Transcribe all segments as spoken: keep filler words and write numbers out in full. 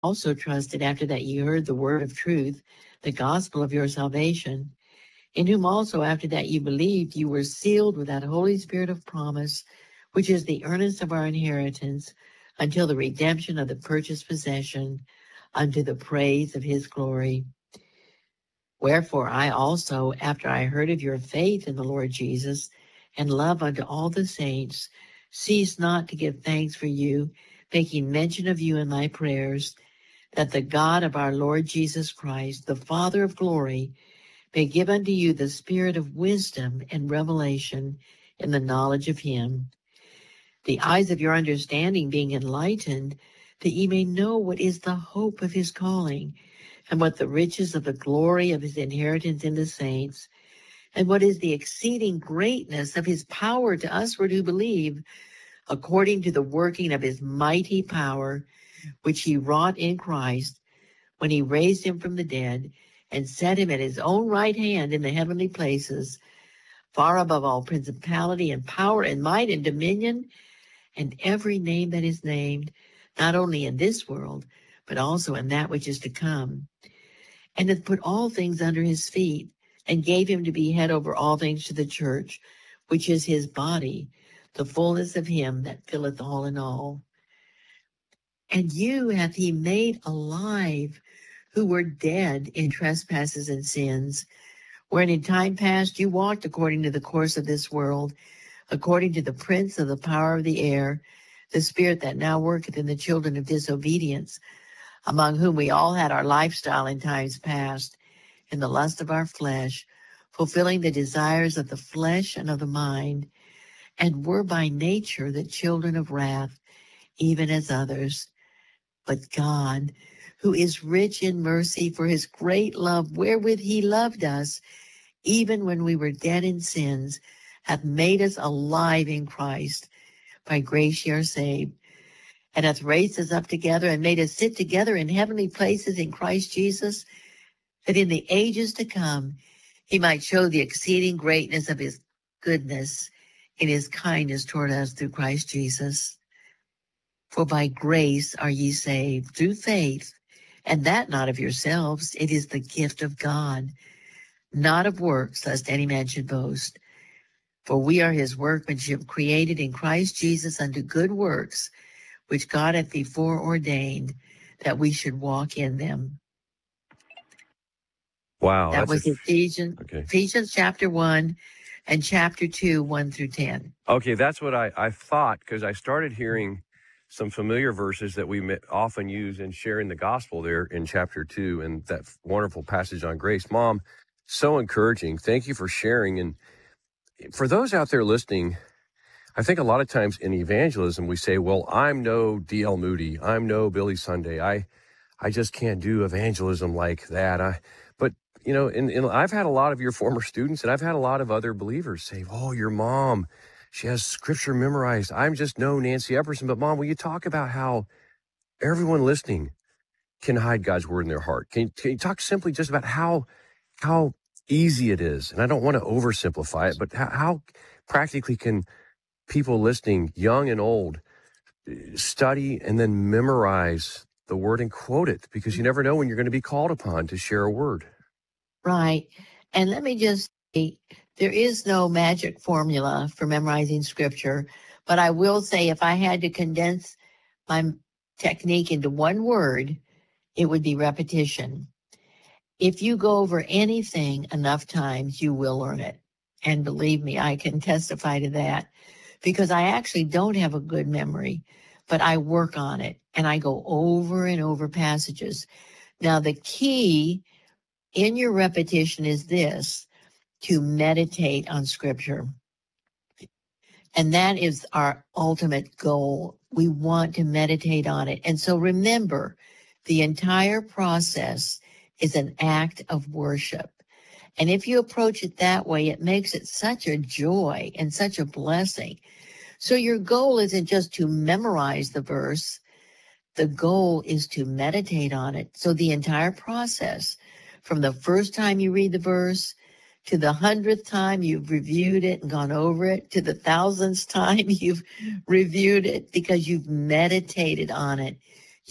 Also trusted after that ye heard the word of truth, the gospel of your salvation, in whom also after that you believed, you were sealed with that Holy Spirit of promise, which is the earnest of our inheritance, until the redemption of the purchased possession, unto the praise of his glory. Wherefore I also, after I heard of your faith in the Lord Jesus, and love unto all the saints, cease not to give thanks for you, making mention of you in my prayers, that the God of our Lord Jesus Christ, the Father of glory, may give unto you the spirit of wisdom and revelation in the knowledge of him, the eyes of your understanding being enlightened, that ye may know what is the hope of his calling, and what the riches of the glory of his inheritance in the saints, and what is the exceeding greatness of his power to usward who believe, according to the working of his mighty power, which he wrought in Christ, when he raised him from the dead, and set him at his own right hand in the heavenly places, far above all principality and power and might and dominion, and every name that is named, not only in this world, but also in that which is to come, and hath put all things under his feet, and gave him to be head over all things to the church, which is his body, the fullness of him that filleth all in all. And you hath he made alive, who were dead in trespasses and sins, wherein in time past you walked according to the course of this world, according to the prince of the power of the air, the spirit that now worketh in the children of disobedience, among whom we all had our lifestyle in times past, in the lust of our flesh, fulfilling the desires of the flesh and of the mind, and were by nature the children of wrath, even as others. But God, who is rich in mercy, for his great love wherewith he loved us, even when we were dead in sins, hath made us alive in Christ. By grace ye are saved, and hath raised us up together, and made us sit together in heavenly places in Christ Jesus, that in the ages to come he might show the exceeding greatness of his goodness in his kindness toward us through Christ Jesus. For by grace are ye saved, through faith, and that not of yourselves, it is the gift of God, not of works, lest any man should boast. For we are his workmanship, created in Christ Jesus unto good works, which God hath before ordained that we should walk in them. Wow. That was a, Ephesians, okay. Ephesians chapter one and chapter two, one through ten. Okay, that's what I, I thought, because I started hearing some familiar verses that we often use in sharing the gospel there in chapter two, and that wonderful passage on grace. Mom, so encouraging. Thank you for sharing. And for those out there listening, I think a lot of times in evangelism, we say, well, I'm no D L Moody. I'm no Billy Sunday. I, I just can't do evangelism like that. I, but, you know, and, and I've had a lot of your former students, and I've had a lot of other believers say, oh, your mom, she has scripture memorized. I'm just no Nancy Epperson. But Mom, will you talk about how everyone listening can hide God's word in their heart? Can, can you talk simply just about how, how easy it is? And I don't want to oversimplify it, but how, how practically can people listening, young and old, study and then memorize the word and quote it? Because you never know when you're going to be called upon to share a word. Right. And let me just say, there is no magic formula for memorizing scripture, but I will say if I had to condense my technique into one word, it would be repetition. If you go over anything enough times, you will learn it. And believe me, I can testify to that, because I actually don't have a good memory, but I work on it and I go over and over passages. Now, the key in your repetition is this: to meditate on scripture. And that is our ultimate goal. We want to meditate on it. And so remember, the entire process is an act of worship. And if you approach it that way, it makes it such a joy and such a blessing. So your goal isn't just to memorize the verse. The goal is to meditate on it. So the entire process, from the first time you read the verse to the hundredth time you've reviewed it and gone over it, to the thousandth time you've reviewed it because you've meditated on it,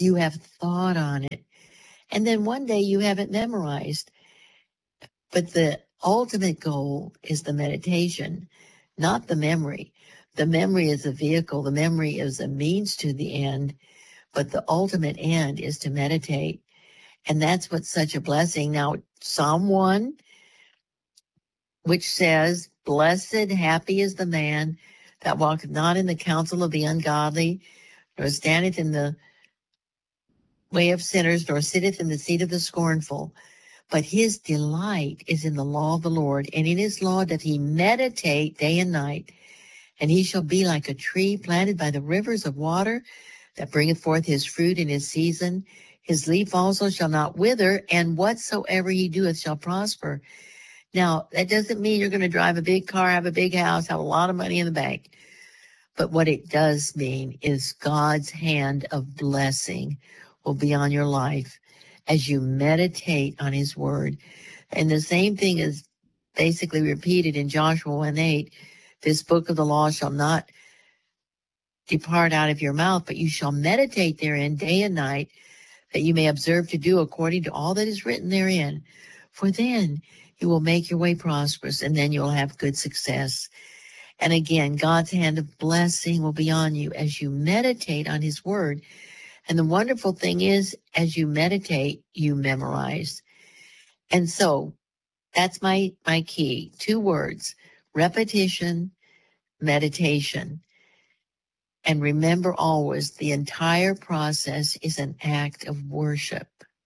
You have thought on it. And then one day you have it memorized. But the ultimate goal is the meditation, not the memory. The memory is a vehicle. The memory is a means to the end. But the ultimate end is to meditate. And that's what's such a blessing. Now, Psalm one, which says, blessed, happy is the man that walketh not in the counsel of the ungodly, nor standeth in the way of sinners, nor sitteth in the seat of the scornful. But his delight is in the law of the Lord, and in his law doth he meditate day and night. And he shall be like a tree planted by the rivers of water, that bringeth forth his fruit in his season. His leaf also shall not wither, and whatsoever he doeth shall prosper. Now, that doesn't mean you're going to drive a big car, have a big house, have a lot of money in the bank. But what it does mean is God's hand of blessing will be on your life as you meditate on his word. And the same thing is basically repeated in Joshua one eight. This book of the law shall not depart out of your mouth, but you shall meditate therein day and night, that you may observe to do according to all that is written therein. For then you will make your way prosperous, and then you'll have good success. And again, God's hand of blessing will be on you as you meditate on his word. And the wonderful thing is, as you meditate, you memorize. And so that's my, my key. Two words: repetition, meditation. And remember always, the entire process is an act of worship.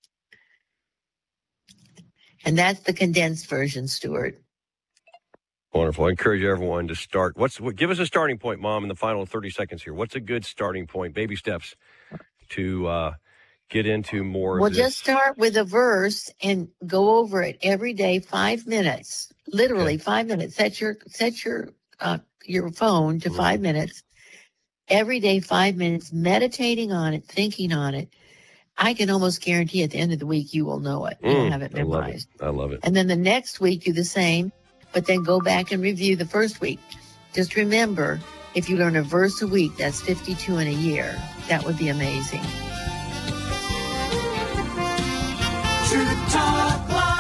And that's the condensed version, Stuart. Wonderful. I encourage everyone to start. What's what, give us a starting point, Mom, in the final thirty seconds here. What's a good starting point, baby steps, to uh, get into more Well, of this? just start with a verse and go over it every day, five minutes, literally Okay. five minutes. Set your, set your, uh, your phone to Mhm. five minutes. Every day, five minutes, meditating on it, thinking on it. I can almost guarantee at the end of the week, you will know it. You'll Mm, have it I love it. memorized. I love it. And then the next week, do the same, but then go back and review the first week. Just remember, if you learn a verse a week, that's fifty-two in a year. That would be amazing. Truth Talk Live.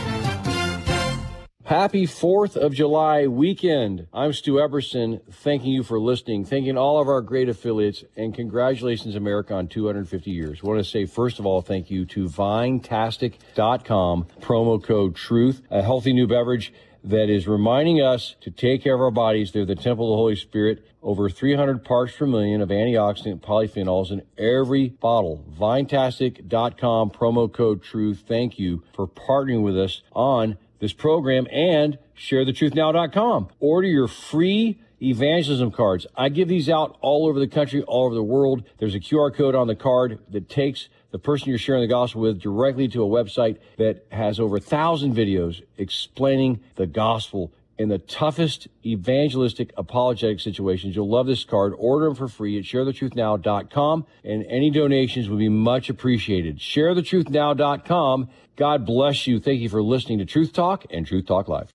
Happy fourth of July weekend. I'm Stu Eberson, thanking you for listening, thanking all of our great affiliates, and congratulations, America, on two hundred fifty years. I want to say, first of all, thank you to Vinetastic dot com, promo code TRUTH, a healthy new beverage that is reminding us to take care of our bodies. They're the temple of the Holy Spirit. Over three hundred parts per million of antioxidant polyphenols in every bottle. Vinetastic dot com, promo code TRUTH. Thank you for partnering with us on this program, and share the truth now dot com. Order your free evangelism cards. I give these out all over the country, all over the world. There's a Q R code on the card that takes the person you're sharing the gospel with directly to a website that has over a thousand videos explaining the gospel in the toughest evangelistic apologetic situations. You'll love this card. Order them for free at share the truth now dot com, and any donations would be much appreciated. share the truth now dot com. God bless you. Thank you for listening to Truth Talk and Truth Talk Live.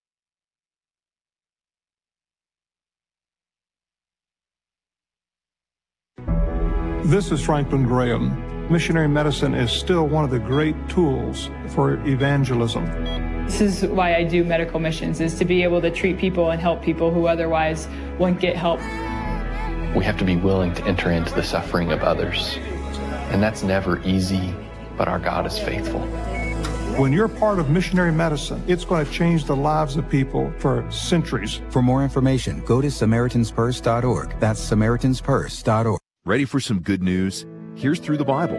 This is Franklin Graham. Missionary medicine is still one of the great tools for evangelism. This is why I do medical missions, is to be able to treat people and help people who otherwise wouldn't get help. We have to be willing to enter into the suffering of others. And that's never easy, but our God is faithful. When you're part of missionary medicine, it's going to change the lives of people for centuries. For more information, go to Samaritans Purse dot org. That's Samaritans Purse dot org. Ready for some good news? Here's Through the Bible.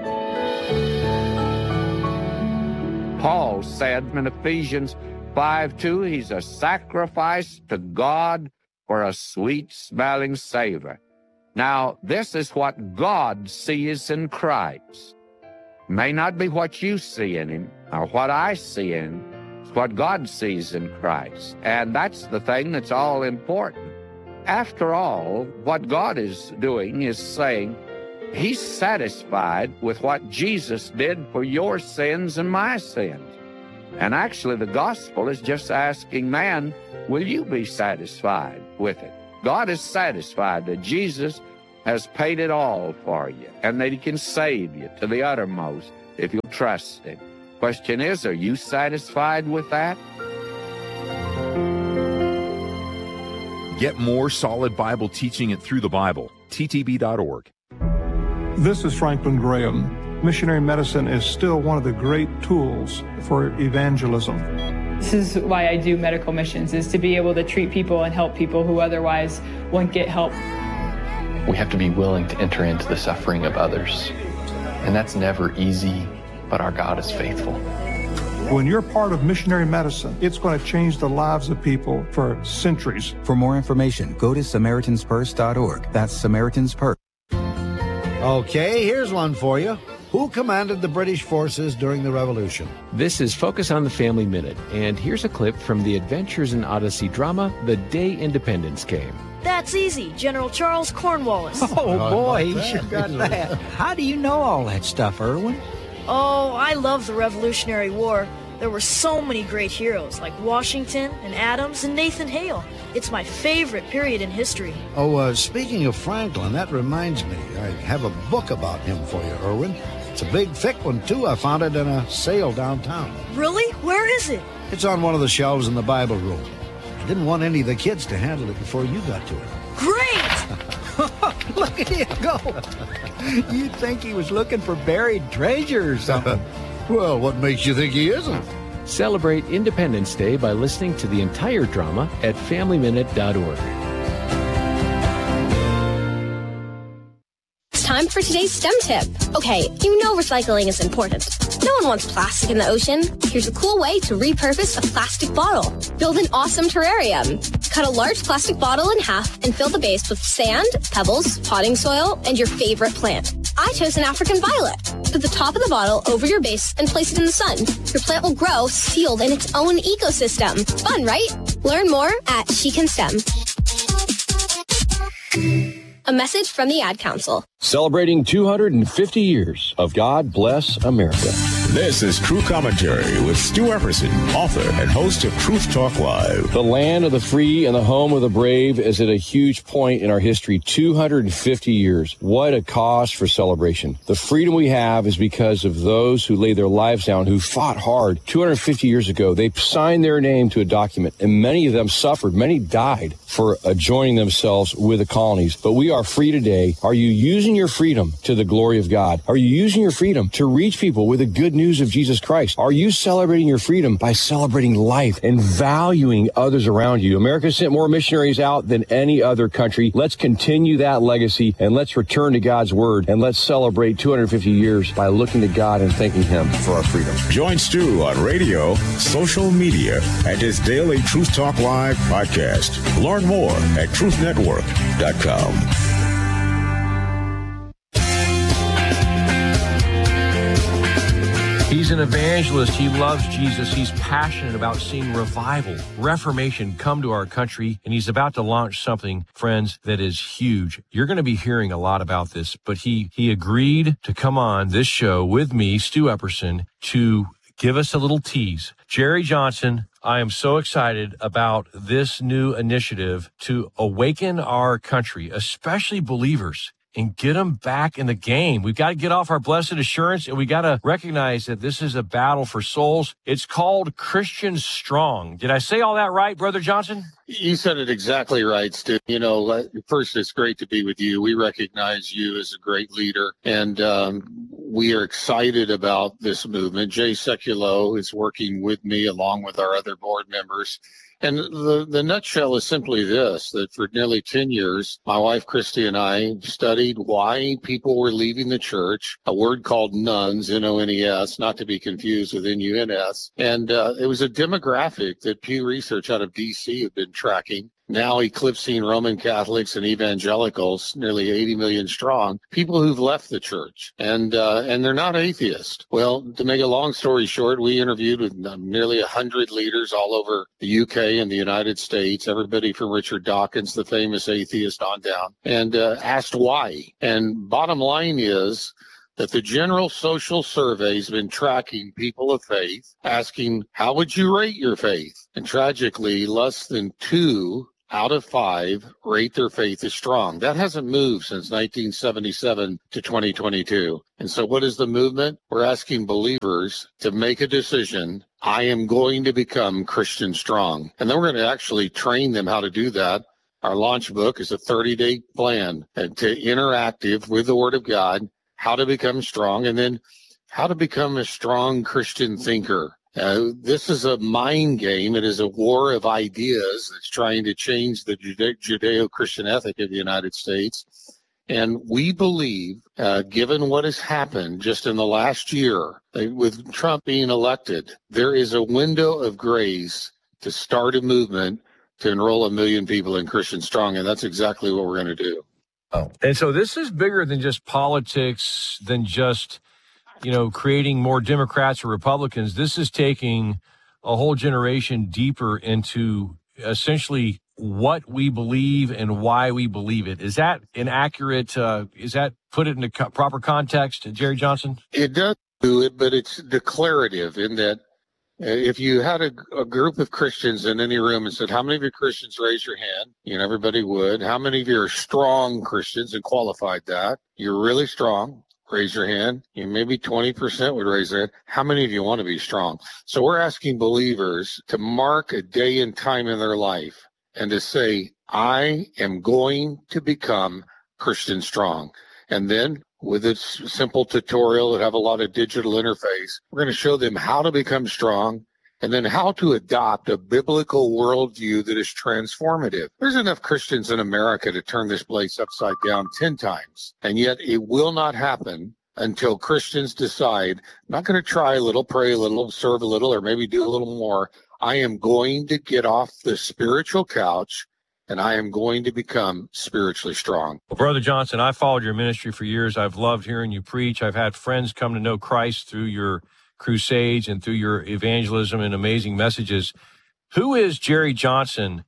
Paul said in Ephesians five two, he's a sacrifice to God for a sweet-smelling savor. Now, this is what God sees in Christ. May not be what you see in him or what I see in him. It's what God sees in Christ. And that's the thing that's all important. After all, what God is doing is saying he's satisfied with what Jesus did for your sins and my sins. And actually, the gospel is just asking man, will you be satisfied with it? God is satisfied that Jesus has paid it all for you and that he can save you to the uttermost if you'll trust him. Question is, are you satisfied with that? Get more solid Bible teaching it through the Bible. T T B dot org. This is Franklin Graham. Missionary medicine is still one of the great tools for evangelism. This is why I do medical missions, is to be able to treat people and help people who otherwise wouldn't get help. We have to be willing to enter into the suffering of others. And that's never easy, but our God is faithful. When you're part of missionary medicine, it's going to change the lives of people for centuries. For more information, go to Samaritans Purse dot org. That's Samaritans Purse. Okay, here's one for you. Who commanded the British forces during the Revolution? This is Focus on the Family Minute, and here's a clip from the Adventures in Odyssey drama, The Day Independence Came. That's easy. General Charles Cornwallis. Oh, boy, he sure got that. How do you know all that stuff, Irwin? Oh, I love the Revolutionary War. There were so many great heroes like Washington and Adams and Nathan Hale. It's my favorite period in history. Oh, uh, speaking of Franklin, that reminds me. I have a book about him for you, Irwin. It's a big, thick one, too. I found it in a sale downtown. Really? Where is it? It's on one of the shelves in the Bible room. I didn't want any of the kids to handle it before you got to it. Great! Look at him go. You'd think he was looking for buried treasure or something. Well, what makes you think he isn't? Celebrate Independence Day by listening to the entire drama at family minute dot org. Time for today's STEM tip. Okay, you know recycling is important. No one wants plastic in the ocean. Here's a cool way to repurpose a plastic bottle. Build an awesome terrarium. Cut a large plastic bottle in half and fill the base with sand, pebbles, potting soil, and your favorite plant. I chose an African violet. Put the top of the bottle over your base and place it in the sun. Your plant will grow sealed in its own ecosystem. Fun, right? Learn more at She Can STEM. A message from the Ad Council. Celebrating two hundred fifty years of God Bless America. This is True Commentary with Stu Epperson, author and host of Truth Talk Live. The land of the free and the home of the brave is at a huge point in our history. two hundred fifty years. What a cause for celebration. The freedom we have is because of those who laid their lives down, who fought hard. two hundred fifty years ago, they signed their name to a document, and many of them suffered. Many died for uh, joining themselves with the colonies. But we are free today. Are you using your freedom to the glory of God? Are you using your freedom to reach people with the good news of Jesus Christ? Are you celebrating your freedom by celebrating life and valuing others around you? America sent more missionaries out than any other country. Let's continue that legacy, and let's return to God's word, and let's celebrate two hundred fifty years by looking to God and thanking him for our freedom. Join Stu on radio, social media, and his daily Truth Talk Live podcast. Learn more at truth network dot com. He's an evangelist. He loves Jesus. He's passionate about seeing revival, reformation come to our country. And he's about to launch something, friends, that is huge. You're going to be hearing a lot about this, but he, he agreed to come on this show with me, Stu Epperson, to give us a little tease. Jerry Johnson, I am so excited about this new initiative to awaken our country, especially believers, and get them back in the game. We've got to get off our blessed assurance, and we got to recognize that this is a battle for souls. It's called Christian Strong. Did I say all that right, Brother Johnson? You said it exactly right, Stu. You know, first, it's great to be with you. We recognize you as a great leader, and um, we are excited about this movement. Jay Sekulow is working with me along with our other board members. And the, the nutshell is simply this, that for nearly ten years, my wife Christy and I studied why people were leaving the church, a word called nuns, N O N E S, not to be confused with N U N S. And uh, it was a demographic that Pew Research out of D C had been tracking, now eclipsing Roman Catholics and evangelicals, nearly eighty million strong, people who've left the church. And uh, and they're not atheists. Well, to make a long story short, we interviewed with nearly one hundred leaders all over the U K and the United States, everybody from Richard Dawkins, the famous atheist, on down, and uh, asked why. And bottom line is that the General Social Survey has been tracking people of faith, asking, how would you rate your faith? And tragically, less than two out of five rate their faith as strong. That hasn't moved since nineteen seventy-seven to twenty twenty-two. And so what is the movement? We're asking believers to make a decision. I am going to become Christian strong. And then we're going to actually train them how to do that. Our launch book is a thirty-day plan and to interactive with the Word of God, how to become strong, and then how to become a strong Christian thinker. Uh, this is a mind game. It is a war of ideas that's trying to change the Jude- Judeo-Christian ethic of the United States. And we believe, uh, given what has happened just in the last year, uh, with Trump being elected, there is a window of grace to start a movement to enroll a million people in Christian Strong. And that's exactly what we're going to do. Oh. And so this is bigger than just politics, than just, you know, creating more Democrats or Republicans. This is taking a whole generation deeper into essentially what we believe and why we believe it. Is that inaccurate? Uh, is that put it in the co- proper context, Jerry Johnson? It does do it, but it's declarative in that uh, if you had a, a group of Christians in any room and said, how many of you Christians raise your hand? You know, everybody would. How many of you are strong Christians and qualified that? You're really strong. Raise your hand. You maybe twenty percent would raise their hand. How many of you want to be strong? So we're asking believers to mark a day and time in their life and to say, I am going to become Christian strong. And then with a simple tutorial that have a lot of digital interface, we're going to show them how to become strong and then how to adopt a biblical worldview that is transformative. There's enough Christians in America to turn this place upside down ten times, and yet it will not happen until Christians decide, I'm not going to try a little, pray a little, serve a little, or maybe do a little more. I am going to get off the spiritual couch, and I am going to become spiritually strong. Well, Brother Johnson, I followed your ministry for years. I've loved hearing you preach. I've had friends come to know Christ through your crusades and through your evangelism and amazing messages. Who is Jerry Johnson?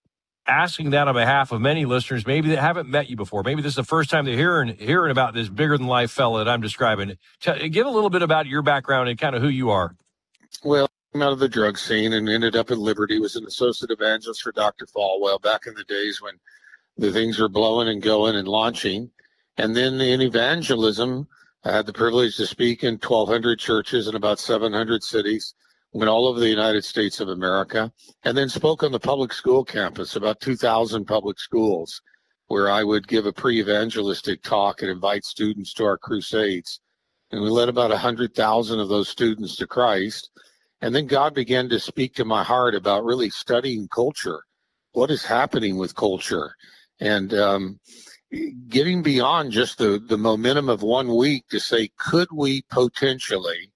Asking that on behalf of many listeners, maybe that haven't met you before. Maybe this is the first time they're hearing hearing about this bigger than life fella that I'm describing. Tell, give a little bit about your background and kind of who you are. Well, I came out of the drug scene and ended up at Liberty. Was an associate evangelist for Doctor Falwell back in the days when the things were blowing and going and launching. And then in evangelism, I had the privilege to speak in twelve hundred churches in about seven hundred cities, went all over the United States of America, and then spoke on the public school campus, about two thousand public schools, where I would give a pre-evangelistic talk and invite students to our crusades. And we led about one hundred thousand of those students to Christ. And then God began to speak to my heart about really studying culture. What is happening with culture? And um, getting beyond just the, the momentum of one week to say, could we potentially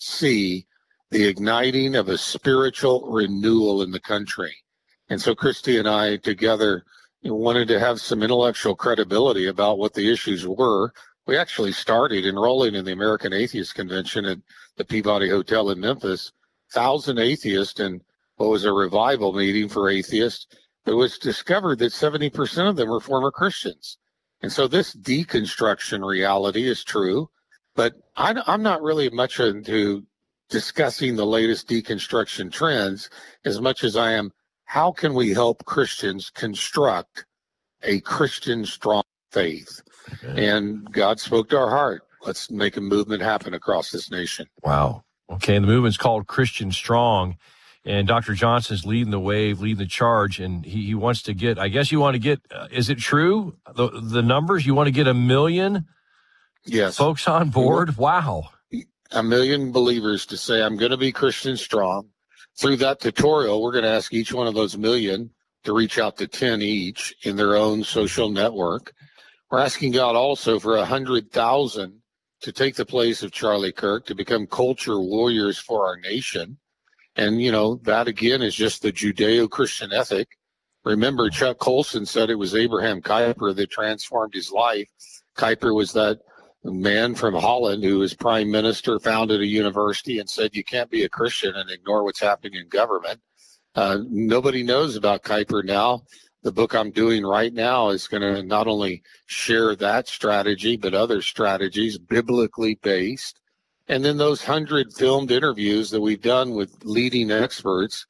see the igniting of a spiritual renewal in the country? And so Christy and I together you know, wanted to have some intellectual credibility about what the issues were. We actually started enrolling in the American Atheist Convention at the Peabody Hotel in Memphis, thousand atheists, and what was a revival meeting for atheists. It was discovered that seventy percent of them were former Christians. And so this deconstruction reality is true, but I, I'm not really much into discussing the latest deconstruction trends as much as I am, how can we help Christians construct a Christian strong faith? Okay. And God spoke to our heart. Let's make a movement happen across this nation. Wow. Okay, and the movement's called Christian Strong, and Doctor Johnson's leading the wave, leading the charge, and he, he wants to get, I guess you want to get, uh, is it true, the the numbers? You want to get a million yes. folks on board? Wow. A million believers to say, I'm going to be Christian strong. Through that tutorial, we're going to ask each one of those million to reach out to ten each in their own social network. We're asking God also for one hundred thousand to take the place of Charlie Kirk, to become culture warriors for our nation. And, you know, that again is just the Judeo-Christian ethic. Remember, Chuck Colson said it was Abraham Kuyper that transformed his life. Kuyper was that man from Holland who was prime minister, founded a university, and said you can't be a Christian and ignore what's happening in government. Uh, nobody knows about Kuyper now. The book I'm doing right now is going to not only share that strategy, but other strategies, biblically based. And then those hundred filmed interviews that we've done with leading experts,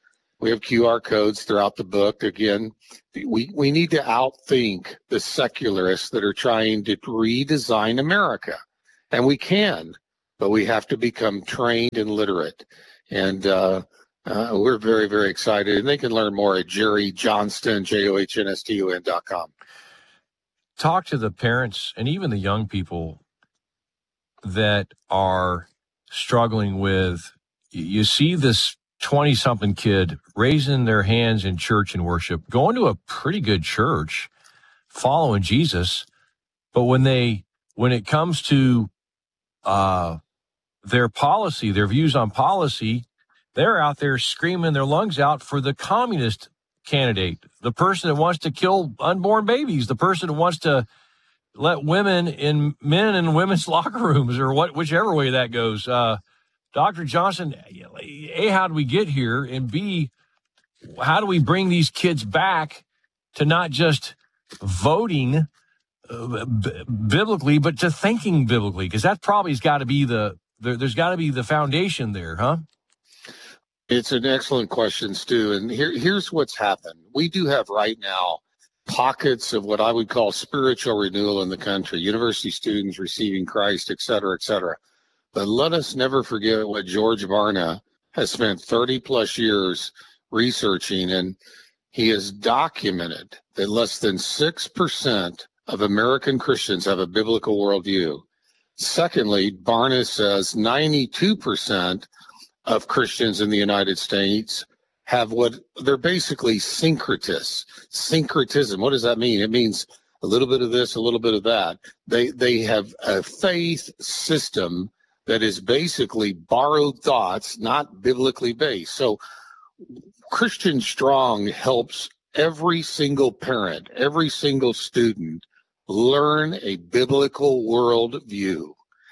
We have Q R codes throughout the book. Again, we, we need to outthink the secularists that are trying to redesign America. And we can, but we have to become trained and literate. And uh, uh, we're very, very excited. And they can learn more at Jerry Johnston, J O H N S T O N dot com. Talk to the parents and even the young people that are struggling with, you see this twenty-something kid raising their hands in church and worship, going to a pretty good church, following Jesus, but when they when it comes to uh, their policy, their views on policy, they're out there screaming their lungs out for the communist candidate, the person that wants to kill unborn babies, the person that wants to let women in men and women's locker rooms, or what, whichever way that goes. Uh, Doctor Johnson, A, how do we get here? And B, how do we bring these kids back to not just voting uh, b- biblically, but to thinking biblically? Because that probably has got to be the, there, there's got to be the foundation there, huh? It's an excellent question, Stu. And here, here's what's happened. We do have right now pockets of what I would call spiritual renewal in the country, university students receiving Christ, et cetera, et cetera. But let us never forget what George Barna has spent thirty plus years researching, and he has documented that less than six percent of American Christians have a biblical worldview. Secondly, Barna says ninety-two percent of Christians in the United States have what they're basically syncretists. Syncretism, what does that mean? It means a little bit of this, a little bit of that. They they have a faith system that is basically borrowed thoughts, not biblically based. So Christian Strong helps every single parent, every single student learn a biblical worldview.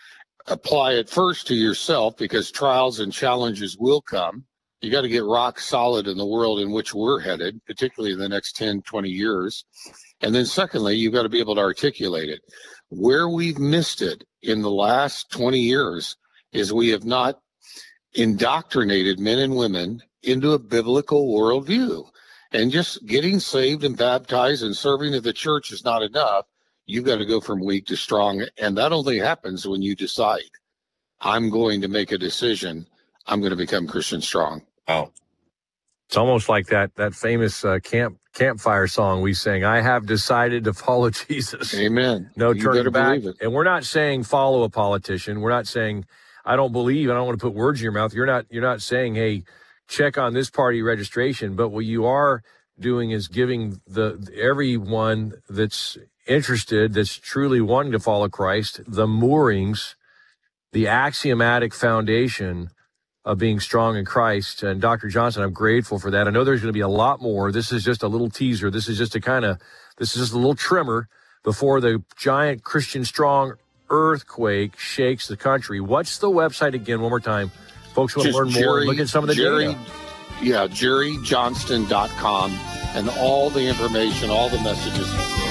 Apply it first to yourself, because trials and challenges will come. You got to get rock solid in the world in which we're headed, particularly in the next ten, twenty years. And then secondly, you've got to be able to articulate it. Where we've missed it in the last twenty years is we have not indoctrinated men and women into a biblical worldview. And just getting saved and baptized and serving at the church is not enough. You've got to go from weak to strong. And that only happens when you decide, I'm going to make a decision. I'm going to become Christian Strong. Oh, it's almost like that that famous uh, camp campfire song we sang. I have decided to follow Jesus. Amen. No You turning better back. believe it. And we're not saying follow a politician. We're not saying I don't believe. I don't want to put words in your mouth. You're not. You're not saying, hey, check on this party registration. But what you are doing is giving the everyone that's interested, that's truly wanting to follow Christ, the moorings, the axiomatic foundation of being strong in Christ. And Doctor Johnson, I'm grateful for that. I know there's going to be a lot more. This is just a little teaser. This is just a kind of, this is just a little trimmer before the giant Christian Strong earthquake shakes the country. What's the website again, one more time? Folks want to Just learn more, Jerry- look at some of the Jerry, data. Yeah, Jerry Johnston dot com, and all the information, all the messages.